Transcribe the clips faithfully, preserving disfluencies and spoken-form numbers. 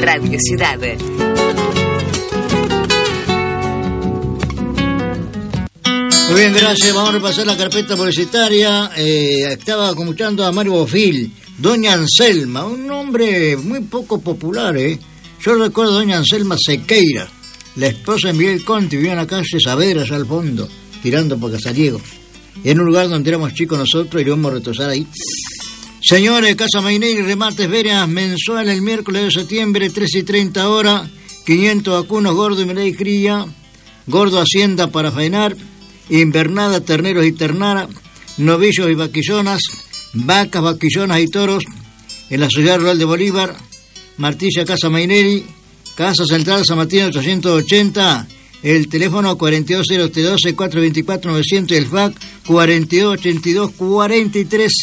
Radio Ciudad. Muy bien, gracias. Vamos a repasar la carpeta publicitaria. Eh, estaba escuchando a Mario Bofil, Doña Anselma, un nombre muy poco popular, ¿eh? Yo recuerdo a Doña Anselma Sequeira, la esposa de Miguel Conti, vivía en la calle Saavedra, allá al fondo, tirando por Casariego. En un lugar donde éramos chicos nosotros y lo vamos a retroceder ahí. Señores, Casa Mainegri, remates ferias mensual el miércoles de septiembre, tres y treinta horas, quinientos vacunos, gordo y melé y cría, gordo hacienda para faenar, invernada, terneros y ternara, novillos y vaquillonas, vacas, vaquillonas y toros, en la Sociedad Rural de Bolívar, Martilla Casa Mainegri, Casa Central San Martín ochocientos ochenta, el teléfono cuatro dos cero doce, cuatro dos cuatro, novecientos y el F A C cuatro dos ochenta y dos, cuarenta y tres.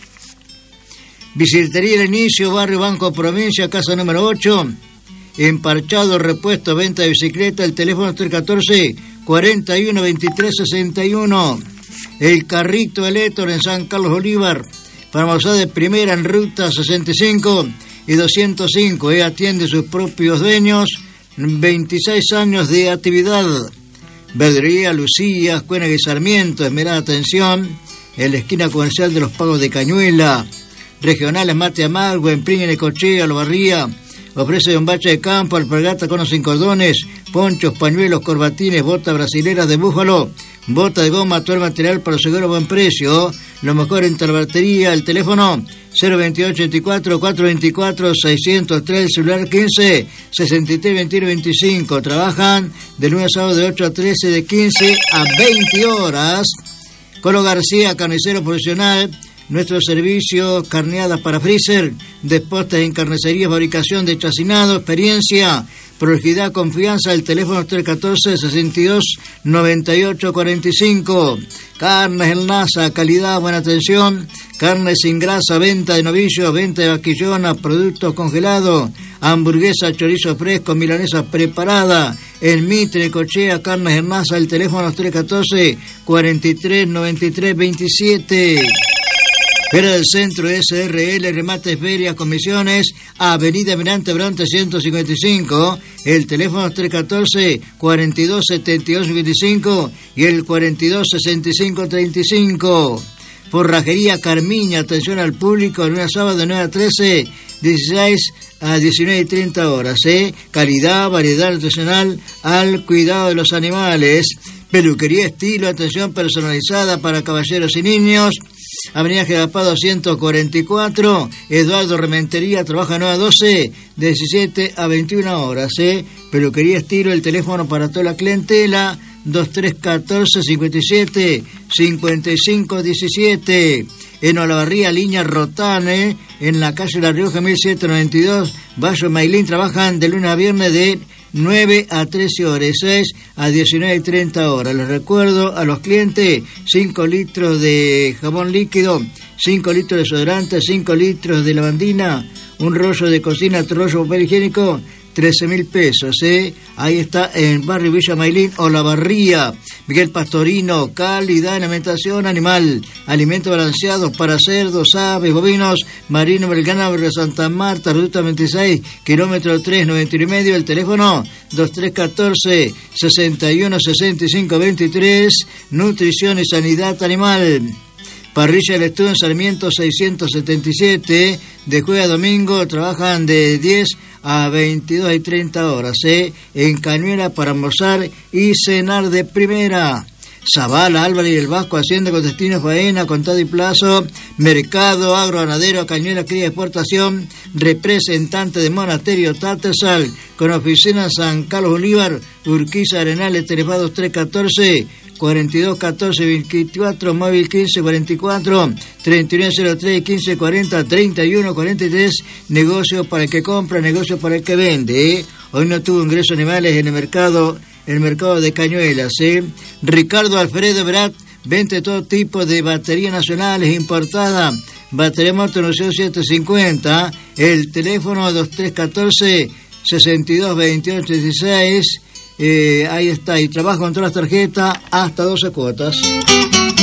Bicicletería El Inicio, Barrio Banco Provincia, casa número ocho, emparchado, repuesto, venta de bicicleta, el teléfono tres uno cuatro, cuarenta y uno, veintitrés, sesenta y uno. El Carrito El Héctor en San Carlos Bolívar, farmacia de primera en ruta sesenta y cinco y doscientos cinco, y atiende sus propios dueños, veintiséis años de actividad. Verdulería Lucía, Cuena y Sarmiento, esmerada atención, en la esquina comercial de los Pagos de Cañuela. Regionales Mate Amargo, en Pringuen, Necochea, Lobarría. Ofrece bombacha de campo, alpargata, conos sin cordones, ponchos, pañuelos, corbatines, botas brasileras de búfalo, bota de goma, todo el material para seguro a buen precio. Lo mejor en Tarbatería, el teléfono cero veintiocho ochenta y cuatro, cuatrocientos veinticuatro, seiscientos tres, celular quince, sesenta y tres, veintiuno, veinticinco. Trabajan de lunes a sábado de ocho a trece, de quince a veinte horas. Colo García, carnicero profesional. Nuestro servicio, carneadas para freezer, despostas en carnicería, fabricación de chacinado, experiencia, prolijidad, confianza, el teléfono tres uno cuatro, sesenta y dos, noventa y ocho, cuarenta y cinco. Carnes El Nasa, calidad, buena atención, carne sin grasa, venta de novillos, venta de vaquillonas, productos congelados, hamburguesa, chorizo fresco, milanesa preparada, el Mitre, Cochea, Carnes El Nasa, el teléfono tres uno cuatro, cuarenta y tres, noventa y tres, veintisiete. Feria del Centro S R L, remates, ferias, comisiones, Avenida Eminente Bronte ciento cincuenta y cinco, el teléfono tres uno cuatro, cuarenta y dos, setenta y dos, veinticinco y el cuarenta y dos, sesenta y cinco, treinta y cinco. Forrajería Carmiña, atención al público, lunes a sábado de nueve a trece, dieciséis a diecinueve y treinta horas, ¿eh? Calidad, variedad nutricional al cuidado de los animales. Peluquería Estilo, atención personalizada para caballeros y niños. Avenida Gedapá doscientos cuarenta y cuatro, Eduardo Rementería, trabaja nueve a doce, diecisiete a veintiuna horas, ¿eh? Peluquería Estilo, el teléfono para toda la clientela, dos tres uno cuatro, cincuenta y siete, cincuenta y cinco, diecisiete. En Olavarría, línea Rotane, en la calle La Rioja mil setecientos noventa y dos, Valle Mailín, trabajan de lunes a viernes de nueve a trece horas, seis a diecinueve y treinta horas. Les recuerdo a los clientes, cinco litros de jabón líquido, cinco litros de desodorante, cinco litros de lavandina, un rollo de cocina, otro rollo de papel higiénico, trece mil pesos, ¿eh? Ahí está en Barrio Villa Mailín, Olavarría. Miguel Pastorino, calidad en alimentación animal, alimentos balanceados para cerdos, aves, bovinos, Marino Belgrano, Barrio Santa Marta, ruta veintiséis, kilómetro tres, noventa y uno y medio, el teléfono dos tres uno cuatro, sesenta y uno, sesenta y cinco, veintitrés, nutrición y sanidad animal. Parrilla del Estudio en Sarmiento seiscientos setenta y siete, de jueves a domingo trabajan de diez a veintidós y treinta horas, ¿eh? En Cañuela para almorzar y cenar de primera. Zavala, Álvarez y el Vasco, Hacienda con destino faena, contado y plazo, mercado, agroganadero, Cañuela, cría y exportación, representante de Monasterio Tattersall, con oficina en San Carlos Bolívar, Urquiza, Arenales, teléfono tres uno cuatro, cuarenta y dos, catorce, veinticuatro, móvil quince, cuarenta y cuatro, treinta y uno cero tres, quince, cuarenta, treinta y uno, cuarenta y tres, negocio para el que compra, negocio para el que vende, ¿eh? Hoy no tuvo ingresos animales en el mercado, el mercado de Cañuelas, ¿eh? Ricardo Alfredo Berat, vende todo tipo de baterías nacionales importadas, batería moto setecientos cincuenta, el teléfono dos tres uno cuatro, sesenta y dos, veintiocho, dieciséis, eh, ahí está, y trabaja con todas las tarjetas hasta doce cuotas.